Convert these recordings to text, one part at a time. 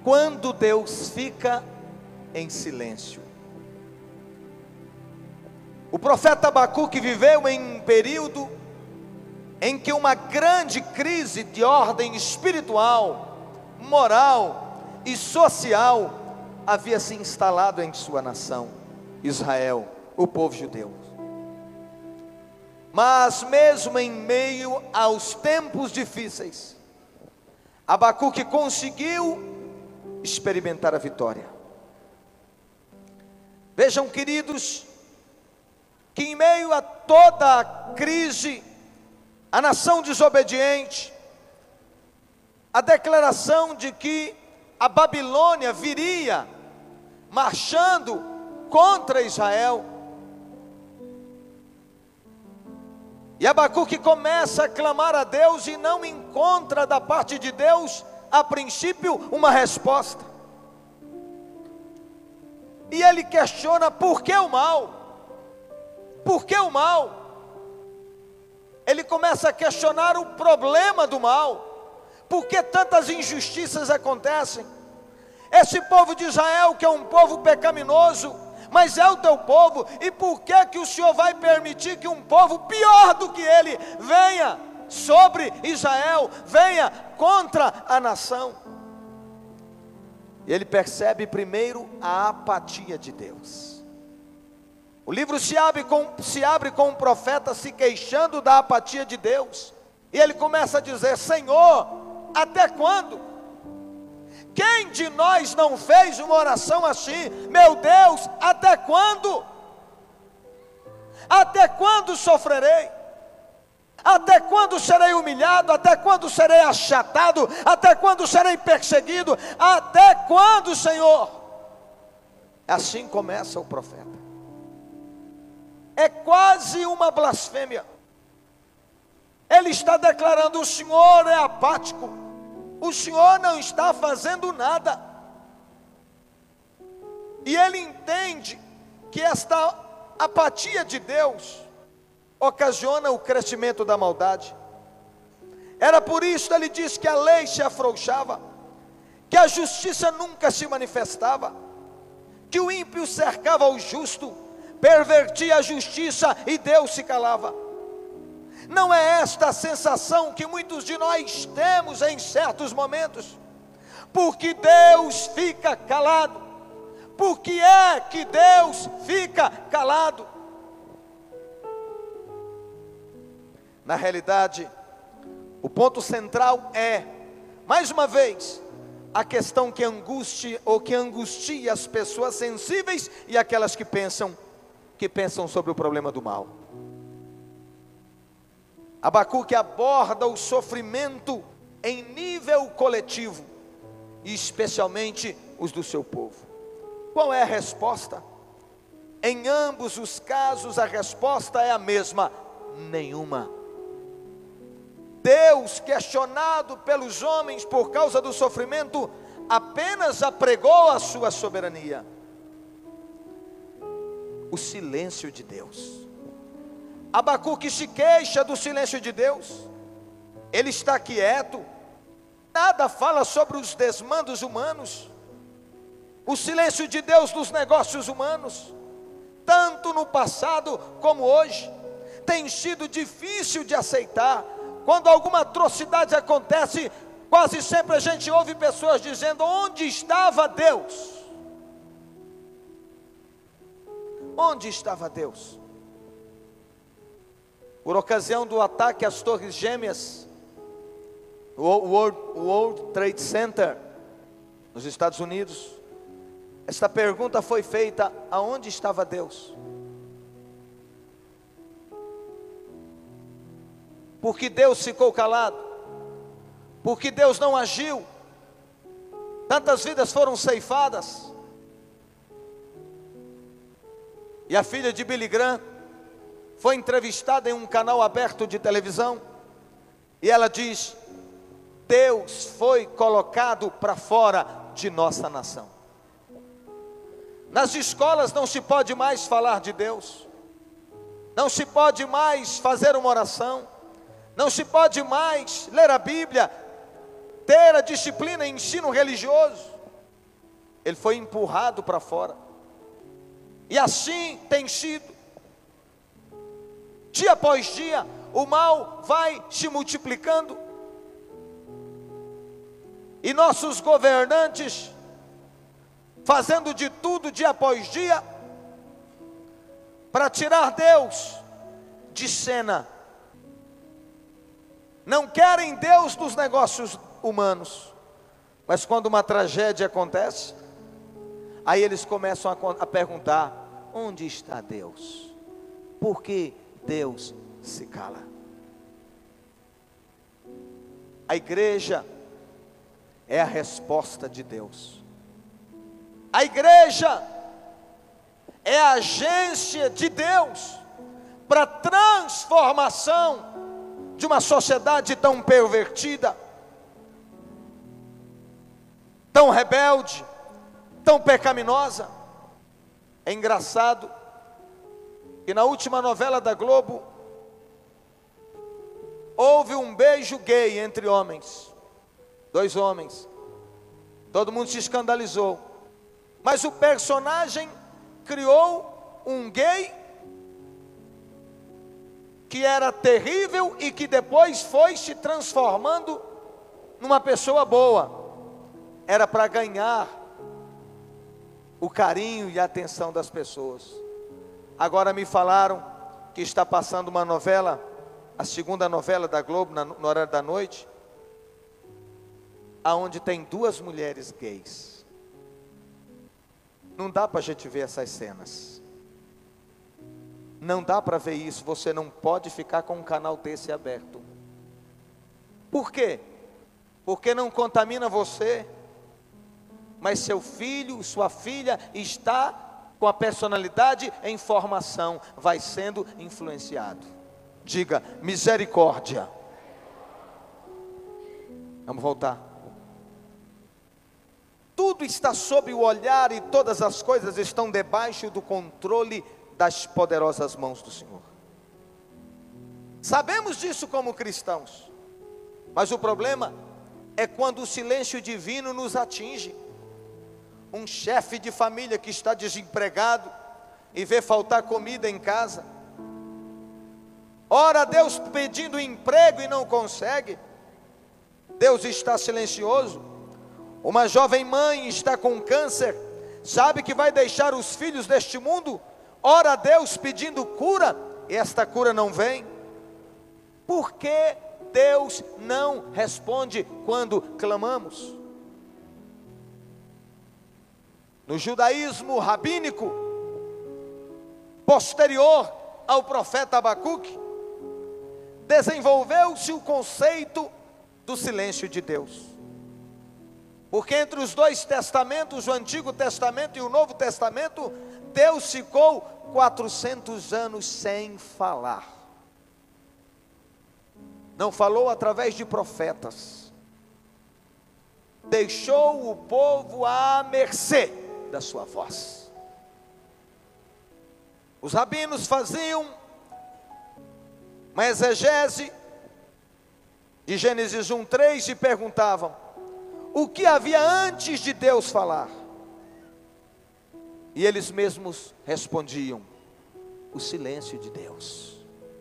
quando Deus fica em silêncio. O profeta Abacuque viveu em um período em que uma grande crise de ordem espiritual, moral e social havia se instalado em sua nação, Israel, o povo judeu. Mas mesmo em meio aos tempos difíceis, Abacuque conseguiu experimentar a vitória. Vejam, queridos, que em meio a toda a crise, a nação desobediente, a declaração de que a Babilônia viria marchando contra Israel, e Abacuque começa a clamar a Deus e não encontra da parte de Deus, a princípio, uma resposta. E ele questiona: por que o mal? Por que o mal? Ele começa a questionar o problema do mal. Por que tantas injustiças acontecem? Esse povo de Israel, que é um povo pecaminoso, mas é o teu povo, e por que que o Senhor vai permitir que um povo pior do que ele venha sobre Israel, venha contra a nação? Ele percebe primeiro a apatia de Deus. O livro se abre com um profeta se queixando da apatia de Deus, e ele começa a dizer: Senhor, até quando? Quem de nós não fez uma oração assim? Meu Deus, até quando? Até quando sofrerei? Até quando serei humilhado? Até quando serei achatado? Até quando serei perseguido? Até quando, Senhor? Assim começa o profeta. É quase uma blasfêmia. Ele está declarando: o Senhor é apático, o Senhor não está fazendo nada. E ele entende que esta apatia de Deus ocasiona o crescimento da maldade. Era por isso que ele diz que a lei se afrouxava, que a justiça nunca se manifestava, que o ímpio cercava o justo, pervertia a justiça e Deus se calava. Não é esta a sensação que muitos de nós temos em certos momentos? Porque Deus fica calado? Por que é que Deus fica calado? Na realidade, o ponto central é, mais uma vez, a questão que angustia as pessoas sensíveis e aquelas que pensam sobre o problema do mal. Abacuque aborda o sofrimento em nível coletivo, e especialmente os do seu povo. Qual é a resposta? Em ambos os casos a resposta é a mesma: nenhuma. Deus, questionado pelos homens por causa do sofrimento, apenas apregou a sua soberania. O silêncio de Deus. Abacuque se queixa do silêncio de Deus. Ele está quieto, nada fala sobre os desmandos humanos, o silêncio de Deus nos negócios humanos, tanto no passado como hoje. Tem sido difícil de aceitar. Quando alguma atrocidade acontece, quase sempre a gente ouve pessoas dizendo: onde estava Deus? Onde estava Deus? Por ocasião do ataque às Torres Gêmeas, o World Trade Center, nos Estados Unidos, esta pergunta foi feita: aonde estava Deus? Porque Deus ficou calado? Porque Deus não agiu? Tantas vidas foram ceifadas. E a filha de Billy Graham foi entrevistada em um canal aberto de televisão, e ela diz: Deus foi colocado para fora de nossa nação. Nas escolas não se pode mais falar de Deus, não se pode mais fazer uma oração, não se pode mais ler a Bíblia, ter a disciplina e ensino religioso. ele foi empurrado para fora. E assim tem sido. Dia após dia, o mal vai se multiplicando. E nossos governantes, fazendo de tudo dia após dia, para tirar Deus de cena. Não querem Deus dos negócios humanos. Mas quando uma tragédia acontece, aí eles começam a perguntar: onde está Deus? Por que Deus se cala? A igreja é a resposta de Deus. A igreja é a agência de Deus para a transformação de uma sociedade tão pervertida, tão rebelde, tão pecaminosa. É engraçado que na última novela da Globo houve um beijo gay entre homens, 2 homens. Todo mundo se escandalizou, mas o personagem criou um gay que era terrível e que depois foi se transformando numa pessoa boa. Era para ganhar o carinho e a atenção das pessoas. Agora me falaram que está passando uma novela, a segunda novela da Globo, no horário da noite, aonde tem 2 mulheres gays. Não dá para a gente ver essas cenas. Não dá para ver isso. Você não pode ficar com um canal desse aberto. Por quê? Porque não contamina você, mas seu filho, sua filha está com a personalidade em formação, vai sendo influenciado. Diga: misericórdia. Vamos voltar. Tudo está sob o olhar e todas as coisas estão debaixo do controle das poderosas mãos do Senhor. Sabemos disso como cristãos, mas o problema é quando o silêncio divino nos atinge. Um chefe de família que está desempregado e vê faltar comida em casa, ora a Deus pedindo emprego e não consegue, Deus está silencioso. Uma jovem mãe está com câncer, sabe que vai deixar os filhos deste mundo, ora a Deus pedindo cura, e esta cura não vem. Por que Deus não responde quando clamamos? No judaísmo rabínico, posterior ao profeta Abacuque, desenvolveu-se o conceito do silêncio de Deus. Porque entre os 2 testamentos, o Antigo Testamento e o Novo Testamento, Deus ficou 400 anos sem falar. Não falou através de profetas. Deixou o povo à mercê da sua voz. Os rabinos faziam uma exegese de Gênesis 1:3 e perguntavam: o que havia antes de Deus falar? E eles mesmos respondiam: o silêncio de Deus.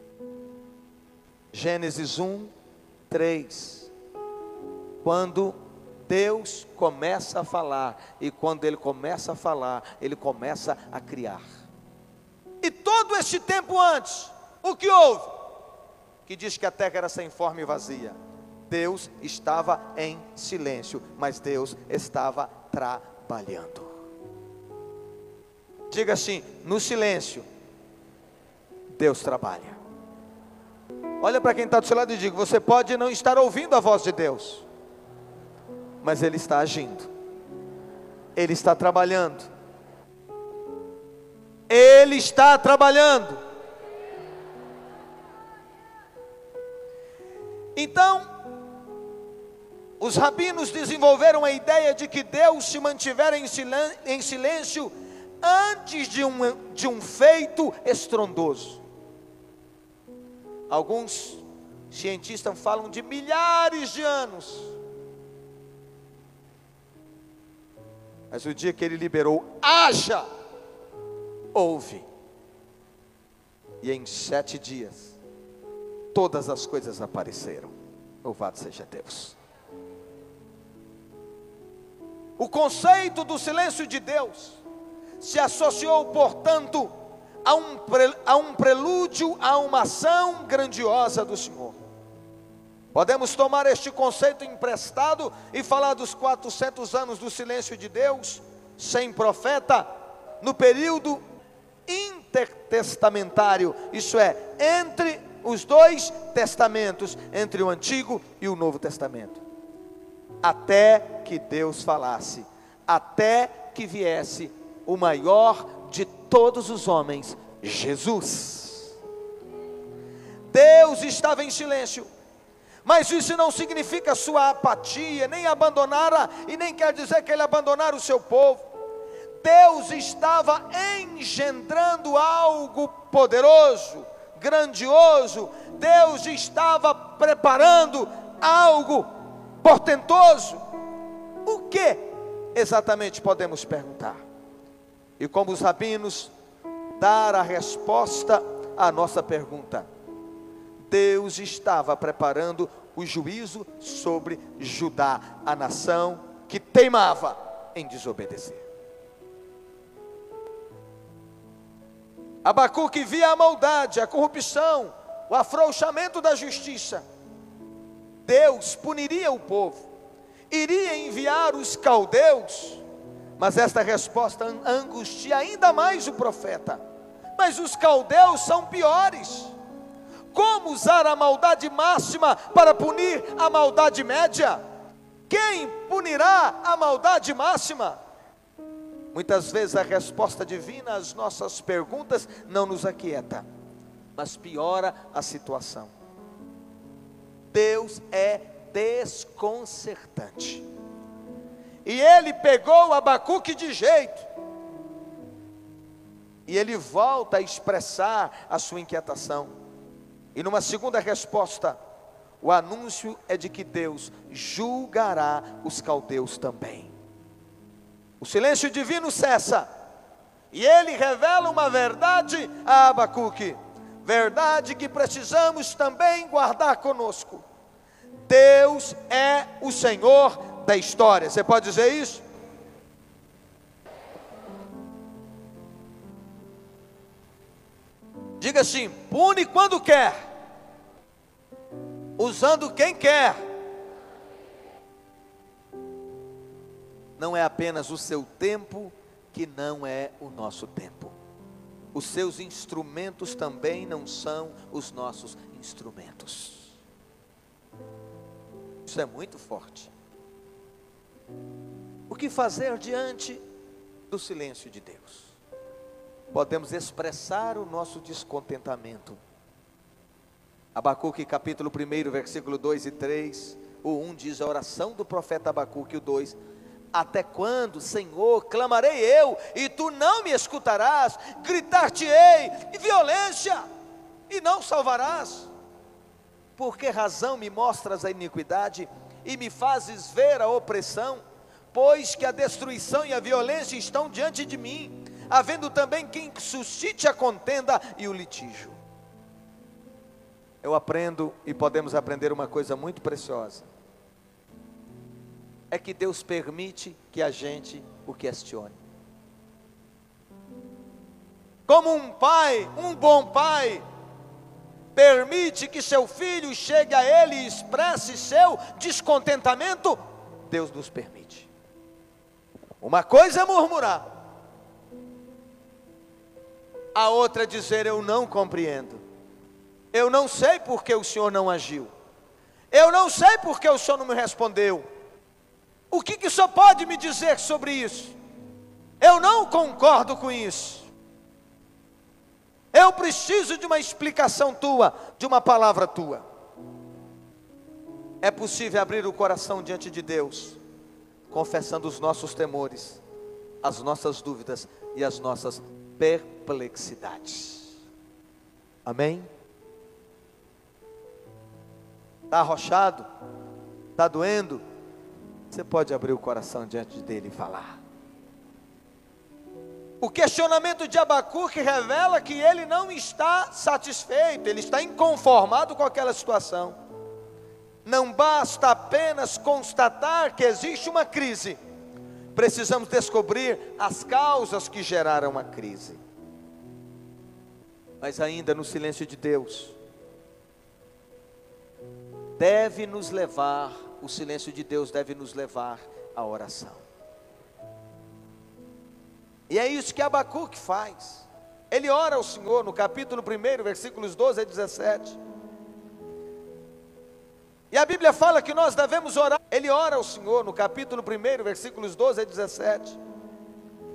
Gênesis 1:3. Quando Deus começa a falar, e quando Ele começa a falar, Ele começa a criar. E todo este tempo antes, o que houve? Que diz que a terra era sem forma e vazia. Deus estava em silêncio, mas Deus estava trabalhando. Diga assim: no silêncio, Deus trabalha. Olha para quem está do seu lado e diga: você pode não estar ouvindo a voz de Deus, mas Ele está agindo, Ele está trabalhando, Ele está trabalhando. Então, os rabinos desenvolveram a ideia de que Deus se mantivera em silêncio antes de um feito estrondoso. Alguns cientistas falam de milhares de anos. Mas o dia que ele liberou, haja, houve. E em 7 dias, todas as coisas apareceram. Louvado seja Deus. O conceito do silêncio de Deus se associou, portanto, a um prelúdio, a uma ação grandiosa do Senhor. Podemos tomar este conceito emprestado e falar dos 400 anos do silêncio de Deus, sem profeta, no período intertestamentário, isso é, entre os 2 testamentos, entre o Antigo e o Novo Testamento, até que Deus falasse, até que viesse o maior de todos os homens, Jesus. Deus estava em silêncio, mas isso não significa sua apatia, nem abandonara, e nem quer dizer que ele abandonara o seu povo. Deus estava engendrando algo poderoso, grandioso. Deus estava preparando algo portentoso. O que exatamente podemos perguntar? E como os rabinos, dar a resposta à nossa pergunta. Deus estava preparando o juízo sobre Judá, a nação que teimava em desobedecer. Abacuque via a maldade, a corrupção, o afrouxamento da justiça. Deus puniria o povo, iria enviar os caldeus, mas esta resposta angustia ainda mais o profeta. Mas os caldeus são piores. Como usar a maldade máxima para punir a maldade média? Quem punirá a maldade máxima? Muitas vezes a resposta divina às nossas perguntas não nos aquieta, mas piora a situação. Deus é desconcertante. E ele pegou Abacuque de jeito. E ele volta a expressar a sua inquietação. E numa segunda resposta, o anúncio é de que Deus julgará os caldeus também. O silêncio divino cessa, e ele revela uma verdade a Abacuque, verdade que precisamos também guardar conosco. Deus é o Senhor da história. Você pode dizer isso? Diga assim: pune quando quer, usando quem quer. Não é apenas o seu tempo que não é o nosso tempo. Os seus instrumentos também não são os nossos instrumentos. Isso é muito forte. O que fazer diante do silêncio de Deus? Podemos expressar o nosso descontentamento. Abacuque capítulo 1, versículo 2 e 3. O 1 diz a oração do profeta Abacuque, o 2: até quando, Senhor, clamarei eu, e tu não me escutarás? Gritar-te-ei em violência, e não salvarás. Por que razão me mostras a iniquidade, e me fazes ver a opressão? Pois que a destruição e a violência estão diante de mim, havendo também quem suscite a contenda e o litígio. Eu aprendo, e podemos aprender uma coisa muito preciosa, é que Deus permite que a gente o questione. Como um pai, um bom pai, permite que seu filho chegue a ele e expresse seu descontentamento, Deus nos permite. Uma coisa é murmurar, a outra é dizer: eu não compreendo, eu não sei porque o Senhor não agiu, eu não sei porque o Senhor não me respondeu. O que o Senhor pode me dizer sobre isso? Eu não concordo com isso. Eu preciso de uma explicação tua, de uma palavra tua. É possível abrir o coração diante de Deus, confessando os nossos temores, as nossas dúvidas e as nossas perplexidades. Amém? Está arrochado? Está doendo? Você pode abrir o coração diante dele e falar. O questionamento de Abacuque revela que ele não está satisfeito, ele está inconformado com aquela situação. Não basta apenas constatar que existe uma crise, precisamos descobrir as causas que geraram a crise. Mas ainda no silêncio de Deus, o silêncio de Deus deve nos levar à oração. E é isso que Abacuque faz. Ele ora ao Senhor no capítulo 1, versículos 12 a 17. E a Bíblia fala que nós devemos orar. Ele ora ao Senhor no capítulo 1, versículos 12 a 17.